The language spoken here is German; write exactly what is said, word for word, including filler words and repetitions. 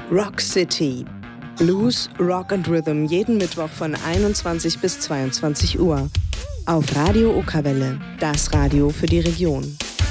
Rock City. Blues, Rock and Rhythm jeden Mittwoch von einundzwanzig bis zweiundzwanzig Uhr. Auf Radio Okerwelle, das Radio für die Region.